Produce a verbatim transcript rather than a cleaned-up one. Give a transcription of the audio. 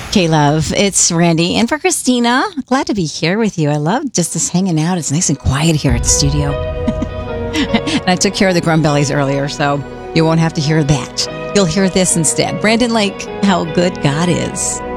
K-Love, it's Randy. And for Christina, glad to be here with you. I love just this hanging out. It's nice and quiet here at the studio. And I took care of the Grumbellies earlier, so you won't have to hear that. You'll hear this instead. Brandon Lake, How Good God Is.